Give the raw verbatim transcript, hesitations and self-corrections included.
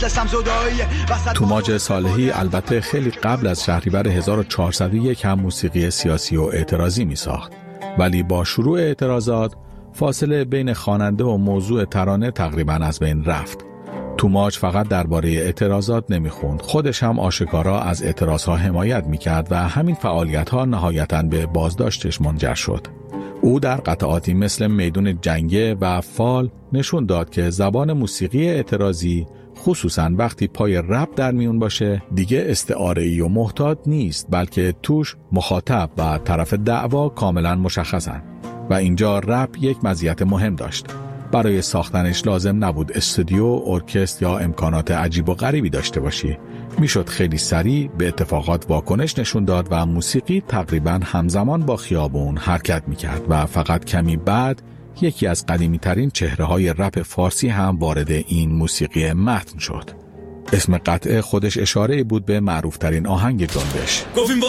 توماج صالحی البته خیلی قبل از شهریور هزار و چهارصد و یک هم موسیقی سیاسی و اعتراضی می ساخت، ولی با شروع اعتراضات فاصله بین خواننده و موضوع ترانه تقریباً از بین رفت. توماج فقط درباره اعتراضات نمیخوند، خودش هم آشکارا از اعتراضها حمایت میکرد و همین فعالیت‌ها نهایتاً به بازداشتش منجر شد. او در قطعاتی مثل میدون جنگه و فال نشون داد که زبان موسیقی اعتراضی خصوصاً وقتی پای رپ در میون باشه دیگه استعاره‌ای و محتاط نیست، بلکه توش مخاطب و طرف دعوا کاملاً مشخصن و اینجا رپ یک مزیت مهم داشت. برای ساختنش لازم نبود استودیو، ارکستر یا امکانات عجیب و غریبی داشته باشی. میشد خیلی سریع به اتفاقات واکنش نشون داد و موسیقی تقریباً همزمان با خیابون حرکت میکرد و فقط کمی بعد یکی از قدیمی ترین چهره های رپ فارسی هم وارد این موسیقی متن شد. اسم قطعه خودش اشاره بود به معروف ترین آهنگ جنبش. گفتیم با